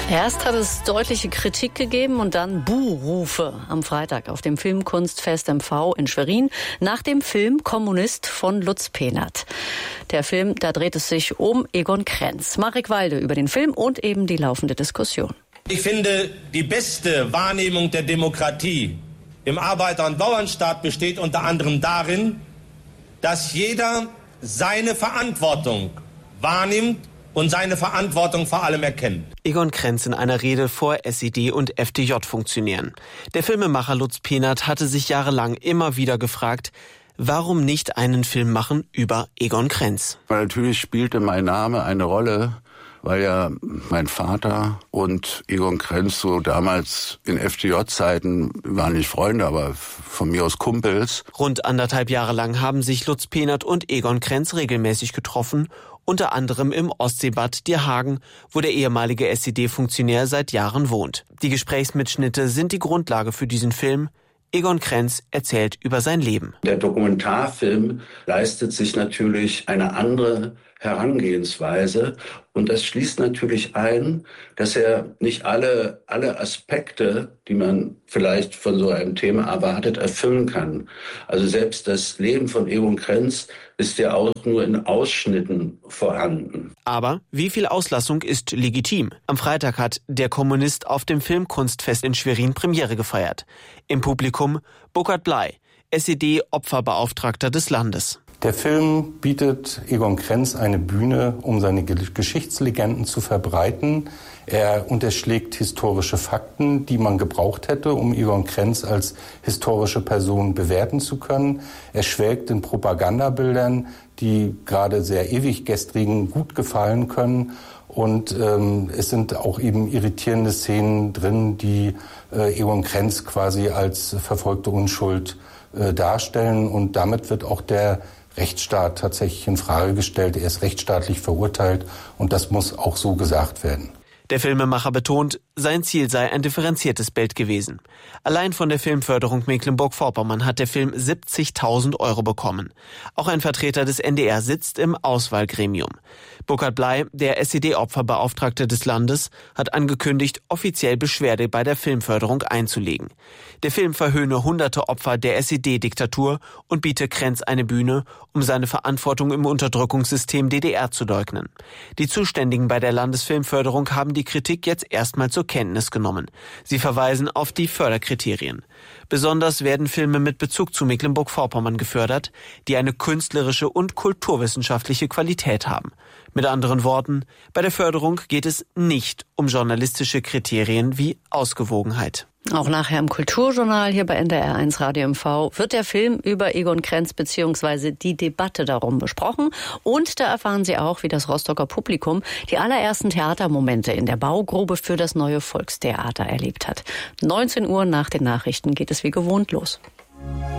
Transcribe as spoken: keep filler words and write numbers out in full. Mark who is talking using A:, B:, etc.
A: Erst hat es deutliche Kritik gegeben und dann Buhrufe am Freitag auf dem Filmkunstfest M V in Schwerin nach dem Film Kommunist von Lutz Pehnert. Der Film, da dreht es sich um Egon Krenz. Marek Walde über den Film und eben die laufende Diskussion.
B: Ich finde, die beste Wahrnehmung der Demokratie im Arbeiter- und Bauernstaat besteht unter anderem darin, dass jeder seine Verantwortung wahrnimmt und seine Verantwortung vor allem erkennt.
C: Egon Krenz in einer Rede vor S E D und F D J-Funktionären. Der Filmemacher Lutz Pehnert hatte sich jahrelang immer wieder gefragt, warum nicht einen Film machen über Egon Krenz?
D: Weil natürlich spielte mein Name eine Rolle, weil ja mein Vater und Egon Krenz so damals in F D J-Zeiten waren nicht Freunde, aber von mir aus Kumpels.
C: Rund anderthalb Jahre lang haben sich Lutz Pehnert und Egon Krenz regelmäßig getroffen, unter anderem im Ostseebad Dierhagen, wo der ehemalige S E D-Funktionär seit Jahren wohnt. Die Gesprächsmitschnitte sind die Grundlage für diesen Film. Egon Krenz erzählt über sein Leben.
D: Der Dokumentarfilm leistet sich natürlich eine andere Herangehensweise und das schließt natürlich ein, dass er nicht alle, alle Aspekte, die man vielleicht von so einem Thema erwartet, erfüllen kann. Also selbst das Leben von Egon Krenz ist ja auch nur in Ausschnitten vorhanden.
C: Aber wie viel Auslassung ist legitim? Am Freitag hat Der Kommunist auf dem Filmkunstfest in Schwerin Premiere gefeiert. Im Publikum Burkhard Bley, S E D-Opferbeauftragter des Landes.
E: Der Film bietet Egon Krenz eine Bühne, um seine Geschichtslegenden zu verbreiten. Er unterschlägt historische Fakten, die man gebraucht hätte, um Egon Krenz als historische Person bewerten zu können. Er schwelgt in Propagandabildern, die gerade sehr ewiggestrigen gut gefallen können. Und ähm, es sind auch eben irritierende Szenen drin, die äh, Egon Krenz quasi als verfolgte Unschuld äh, darstellen. Und damit wird auch der Rechtsstaat tatsächlich in Frage gestellt. Er ist rechtsstaatlich verurteilt und das muss auch so gesagt werden.
C: Der Filmemacher betont, sein Ziel sei ein differenziertes Bild gewesen. Allein von der Filmförderung Mecklenburg-Vorpommern hat der Film siebzigtausend Euro bekommen. Auch ein Vertreter des N D R sitzt im Auswahlgremium. Burkhard Bley, der S E D-Opferbeauftragte des Landes, hat angekündigt, offiziell Beschwerde bei der Filmförderung einzulegen. Der Film verhöhne hunderte Opfer der S E D-Diktatur und biete Krenz eine Bühne, um seine Verantwortung im Unterdrückungssystem D D R zu leugnen. Die Zuständigen bei der Landesfilmförderung haben die Kritik jetzt erstmal zur Kenntnis genommen. Sie verweisen auf die Förderkriterien. Besonders werden Filme mit Bezug zu Mecklenburg-Vorpommern gefördert, die eine künstlerische und kulturwissenschaftliche Qualität haben. Mit anderen Worten, bei der Förderung geht es nicht um journalistische Kriterien wie Ausgewogenheit.
A: Auch nachher im Kulturjournal hier bei N D R eins Radio M V wird der Film über Egon Krenz bzw. die Debatte darum besprochen. Und da erfahren Sie auch, wie das Rostocker Publikum die allerersten Theatermomente in der Baugrube für das neue Volkstheater erlebt hat. neunzehn Uhr nach den Nachrichten geht es wie gewohnt los.